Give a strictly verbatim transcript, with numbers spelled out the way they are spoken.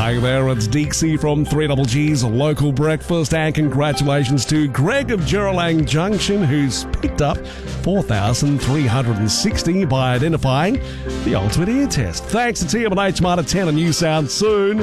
Hi there, it's Dixie from three G's Local Breakfast, and congratulations to Greg of Jeralang Junction, who's picked up four thousand three hundred sixty by identifying the ultimate ear test. Thanks to T M and H Marta ten, and you sound soon.